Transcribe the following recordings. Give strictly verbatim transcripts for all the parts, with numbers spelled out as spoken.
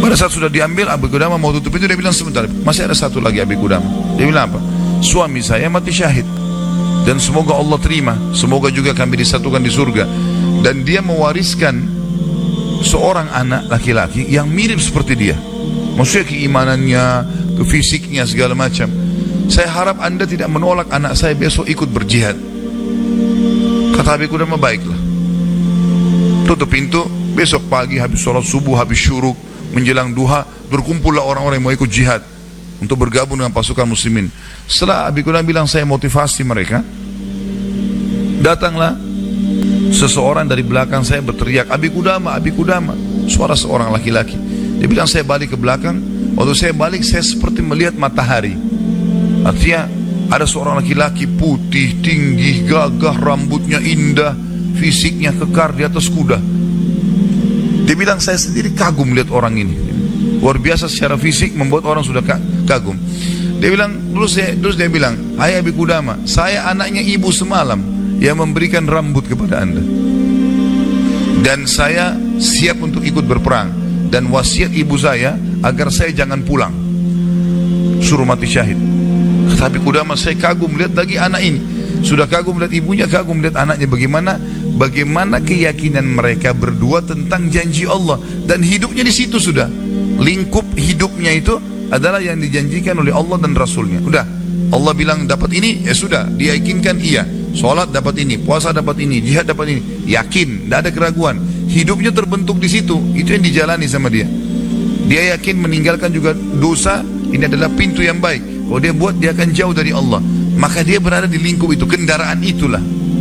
Pada saat sudah diambil, Abi Qudamah mau tutup itu, dia bilang sebentar, masih ada satu lagi Abi Qudamah. Dia bilang apa? Suami saya mati syahid, dan semoga Allah terima, semoga juga kami disatukan di surga. Dan dia mewariskan seorang anak laki-laki yang mirip seperti dia, maksudnya keimanannya, ke fisiknya, segala macam. Saya harap anda tidak menolak anak saya besok ikut berjihad. Kata Abi Qudamah, baiklah. Tutup pintu, besok pagi habis sholat subuh, habis syuruk, menjelang duha, berkumpullah orang-orang yang mau ikut jihad untuk bergabung dengan pasukan muslimin. Setelah Abi Qudamah bilang saya motivasi mereka, datanglah seseorang dari belakang saya berteriak, Abi Qudamah, Abi Qudamah, suara seorang laki-laki. Dia bilang saya balik ke belakang. Waktu saya balik, saya seperti melihat matahari. Artinya ada seorang laki-laki putih, tinggi, gagah, rambutnya indah, fisiknya kekar di atas kuda. Dia bilang saya sendiri kagum melihat orang ini, luar biasa secara fisik, membuat orang sudah kagum. Dia bilang, terus, saya, terus dia bilang, hai Abi Qudamah, saya anaknya ibu semalam yang memberikan rambut kepada anda, dan saya siap untuk ikut berperang, dan wasiat ibu saya agar saya jangan pulang, suruh mati syahid. Kata Abi Qudamah, saya kagum melihat lagi anak ini, sudah kagum melihat ibunya, kagum melihat anaknya. Bagaimana bagaimana keyakinan mereka berdua tentang janji Allah, dan hidupnya di situ sudah. Lingkup hidupnya itu adalah yang dijanjikan oleh Allah dan Rasulnya. Udah, Allah bilang dapat ini, ya sudah, dia yakinkan iya. Sholat dapat ini, puasa dapat ini, jihad dapat ini, yakin, tidak ada keraguan. Hidupnya terbentuk di situ, itu yang dijalani sama dia. Dia yakin meninggalkan juga dosa, ini adalah pintu yang baik. Kalau dia buat, dia akan jauh dari Allah. Maka dia berada di lingkup itu, kendaraan itulah.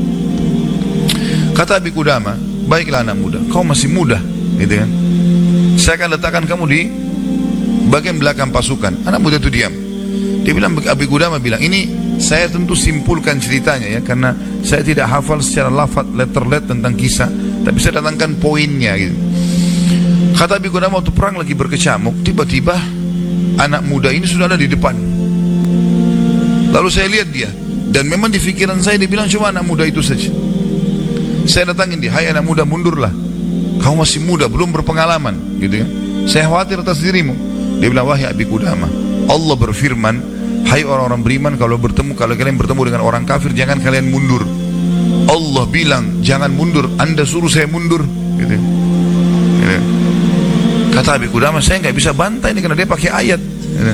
Kata Abi Qudamah, baiklah anak muda, kau masih muda, gitu kan? Saya akan letakkan kamu di bagian belakang pasukan. Anak muda itu diam. Dia bilang, Abi Qudamah bilang, ini saya tentu simpulkan ceritanya ya, karena saya tidak hafal secara lafaz letter-let tentang kisah, tapi saya datangkan poinnya gitu. Kata Abi Qudamah, waktu perang lagi berkecamuk, tiba-tiba anak muda ini sudah ada di depan. Lalu saya lihat dia, dan memang di pikiran saya dia bilang cuma anak muda itu saja. Saya datangin dia, hai anak muda, mundurlah, kau masih muda, belum berpengalaman, gitu ya. Saya khawatir atas dirimu. Dia bilang, wahai Abi Qudamah, Allah berfirman, hai orang-orang beriman, kalau bertemu, kalau kalian bertemu dengan orang kafir, jangan kalian mundur. Allah bilang jangan mundur, anda suruh saya mundur, gitu. Gitu. Kata Abi Qudamah, saya nggak bisa bantai ini karena dia pakai ayat. Gitu.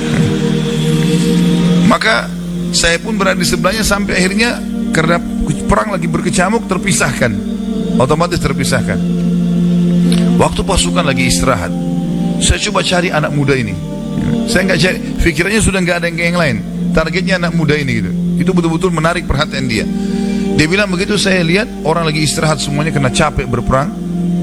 Maka saya pun berada di sebelahnya sampai akhirnya karena perang lagi berkecamuk terpisahkan, otomatis terpisahkan. Waktu pasukan lagi istirahat, saya coba cari anak muda ini. Saya nggak cari, pikirannya sudah nggak ada yang yang lain. Targetnya anak muda ini gitu. Itu betul-betul menarik perhatian dia. Dia bilang begitu saya lihat orang lagi istirahat semuanya karena capek berperang.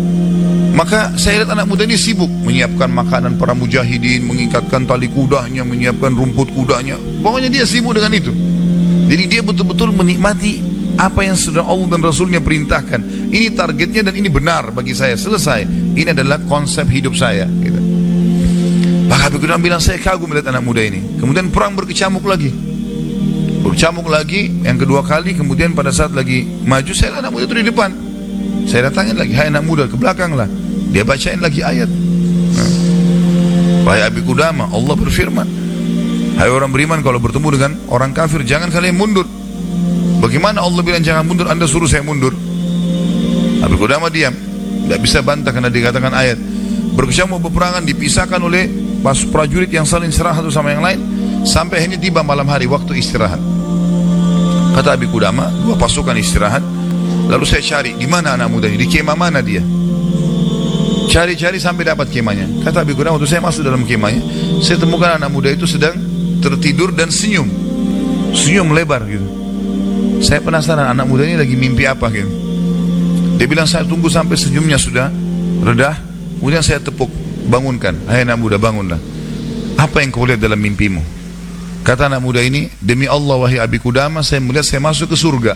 Maka saya lihat anak muda ini sibuk menyiapkan makanan para mujahidin, mengikatkan tali kudanya, menyiapkan rumput kudanya. Pokoknya dia sibuk dengan itu. Jadi dia betul-betul menikmati apa yang sudah Allah dan Rasulnya perintahkan. Ini targetnya dan ini benar bagi saya. Selesai. Ini adalah konsep hidup saya. Gitu. Maka Abi Qudamah bilang saya kagum melihat anak muda ini. Kemudian perang berkecamuk lagi. Berkecamuk lagi yang kedua kali. Kemudian pada saat lagi maju, saya lihat anak muda itu di depan. Saya datangin lagi, hai anak muda, ke belakang lah. Dia bacain lagi ayat. Nah. Wahai Abi Qudamah, Allah berfirman, hai orang beriman, kalau bertemu dengan orang kafir jangan kalian mundur. Bagaimana Allah bilang jangan mundur, anda suruh saya mundur? Abi Qudamah diam, tidak bisa bantah karena dikatakan ayat. Berkecamuk peperangan dipisahkan oleh pas prajurit yang saling serah satu sama yang lain, sampai akhirnya tiba malam hari waktu istirahat. Kata Abi Qudamah, dua pasukan istirahat. Lalu saya cari, di mana anak muda ini, di kemah mana dia? Cari-cari sampai dapat kemahnya. Kata Abi Qudamah, waktu saya masuk dalam kemahnya, saya temukan anak muda itu sedang tertidur dan senyum, senyum lebar gitu. Saya penasaran anak muda ini lagi mimpi apa gitu. Dia bilang saya tunggu sampai senyumnya sudah redah, kemudian saya tepuk, bangunkan, hai anak muda bangunlah. Apa yang kau lihat dalam mimpimu? Kata anak muda ini, demi Allah wahai Abi Qudamah, saya melihat saya masuk ke surga.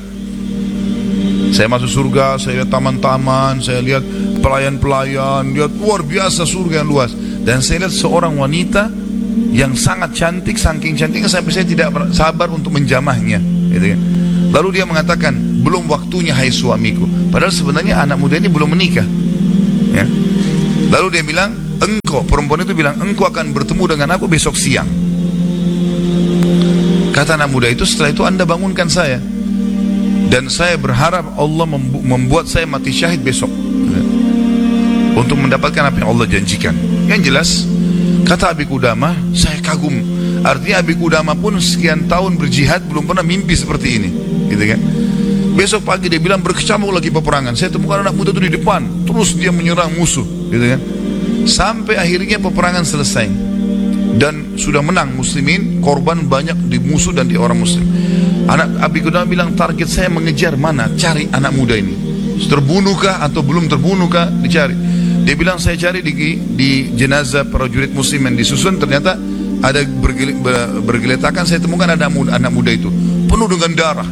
Saya masuk surga, saya lihat taman-taman, saya lihat pelayan-pelayan, lihat luar biasa surga yang luas. Dan saya lihat seorang wanita yang sangat cantik, saking cantiknya sampai saya tidak sabar untuk menjamahnya, gitu kan. Lalu dia mengatakan, belum waktunya hai suamiku. Padahal sebenarnya anak muda ini belum menikah, ya. Lalu dia bilang, engkau, perempuan itu bilang, engkau akan bertemu dengan aku besok siang. Kata anak muda itu, setelah itu anda bangunkan saya, dan saya berharap Allah membuat saya mati syahid besok, untuk mendapatkan apa yang Allah janjikan. Yang jelas, kata Abi Qudamah, saya kagum. Artinya Abi Qudamah pun sekian tahun berjihad belum pernah mimpi seperti ini, gitu kan. Besok pagi dia bilang berkecamuk lagi peperangan. Saya temukan anak muda itu di depan, terus dia menyerang musuh, gitu kan. Sampai akhirnya peperangan selesai dan sudah menang muslimin, korban banyak di musuh dan di orang muslim. Anak Abi Qudamah bilang, target saya mengejar mana, cari anak muda ini, terbunuhkah atau belum terbunuhkah, dicari. Dia bilang, saya cari di, di jenazah prajurit muslim yang disusun, ternyata ada bergele, ber, bergeletakan, saya temukan ada muda, anak muda itu penuh dengan darah,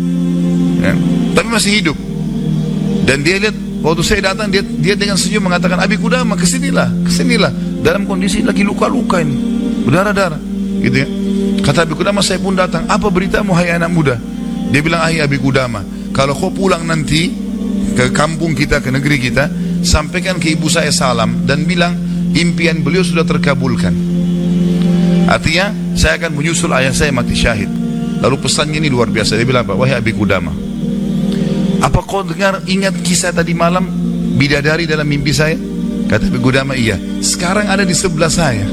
ya, tapi masih hidup. Dan dia lihat, waktu saya datang, dia, dia dengan senyum mengatakan, Abi Qudamah, kesinilah, kesinilah, dalam kondisi lagi luka-luka ini, berdarah-darah, gitu ya. Kata Abi Qudamah, saya pun datang. Apa beritamu, hai anak muda? Dia bilang, hai Abi Qudamah, kalau kau pulang nanti ke kampung kita, ke negeri kita, sampaikan ke ibu saya salam dan bilang impian beliau sudah terkabulkan. Artinya saya akan menyusul ayah saya mati syahid. Lalu pesannya ini luar biasa. Dia bilang, wahai Abi Qudamah, apa kau dengar, ingat kisah tadi malam bidadari dalam mimpi saya? Kata Abi Qudamah, iya. Sekarang ada di sebelah saya,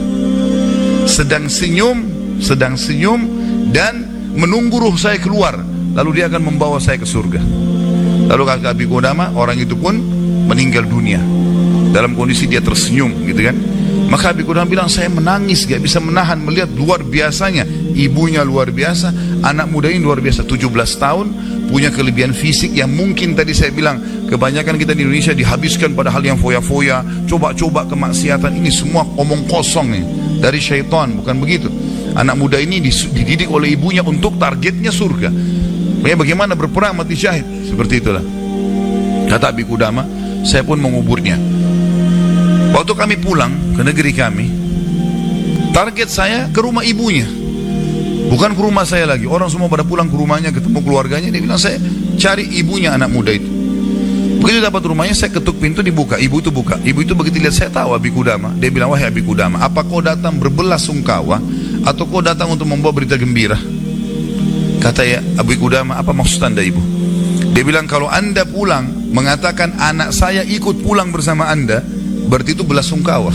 sedang senyum, sedang senyum dan menunggu ruh saya keluar, lalu dia akan membawa saya ke surga. Lalu kata Abi Qudamah, orang itu pun meninggal dunia dalam kondisi dia tersenyum, gitu kan. Maka Abi Qudamah bilang, saya menangis, gak bisa menahan melihat luar biasanya. Ibunya luar biasa, anak muda ini luar biasa, tujuh belas tahun, punya kelebihan fisik yang mungkin tadi saya bilang, kebanyakan kita di Indonesia dihabiskan pada hal yang foya-foya, coba-coba kemaksiatan. Ini semua omong kosong nih, dari syaitan, bukan begitu. Anak muda ini dididik oleh ibunya untuk targetnya surga. Makanya bagaimana berperang mati syahid, seperti itulah. Kata Abi Qudamah, saya pun menguburnya. Waktu kami pulang ke negeri kami, target saya ke rumah ibunya, bukan ke rumah saya lagi. Orang semua pada pulang ke rumahnya, ketemu keluarganya. Dia bilang, saya cari ibunya anak muda itu. Begitu dapat rumahnya, saya ketuk pintu, dibuka. Ibu itu buka. Ibu itu begitu lihat saya tahu Abi Qudamah. Dia bilang, wahai Abi Qudamah, apa kau datang berbelas sungkawa atau kau datang untuk membawa berita gembira? Kata ya Abi Qudamah, apa maksud anda ibu? Dia bilang, kalau anda pulang mengatakan anak saya ikut pulang bersama anda, berarti itu belas sungkawa.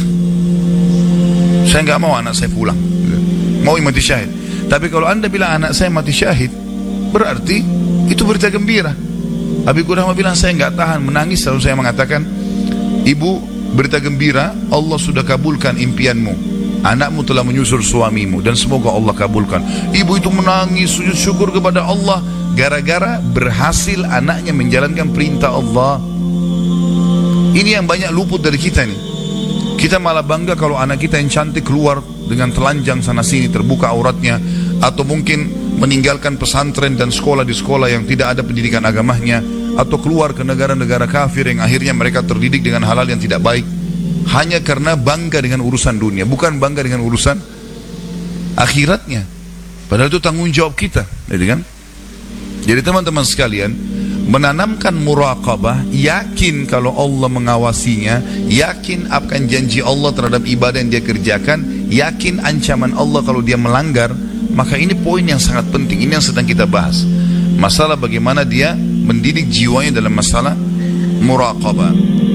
Saya nggak mau anak saya pulang, mau mati syahid. Tapi kalau anda bilang anak saya mati syahid, berarti itu berita gembira. Abi Qudamah bilang, saya nggak tahan menangis. Lalu saya mengatakan, ibu, berita gembira, Allah sudah kabulkan impianmu. Anakmu telah menyusul suamimu dan semoga Allah kabulkan. Ibu itu menangis, sujud syukur kepada Allah, gara-gara berhasil anaknya menjalankan perintah Allah. Ini yang banyak luput dari kita nih. Kita malah bangga kalau anak kita yang cantik keluar dengan telanjang sana sini, terbuka auratnya, atau mungkin meninggalkan pesantren dan sekolah di sekolah yang tidak ada pendidikan agamanya, atau keluar ke negara-negara kafir yang akhirnya mereka terdidik dengan hal-hal yang tidak baik, hanya karena bangga dengan urusan dunia, bukan bangga dengan urusan akhiratnya. Padahal itu tanggung jawab kita, jadi kan? Jadi teman-teman sekalian, menanamkan muraqabah, yakin kalau Allah mengawasinya, yakin akan janji Allah terhadap ibadah yang dia kerjakan, yakin ancaman Allah kalau dia melanggar. Maka ini poin yang sangat penting, ini yang sedang kita bahas. Masalah bagaimana dia mendidik jiwanya dalam masalah muraqabah.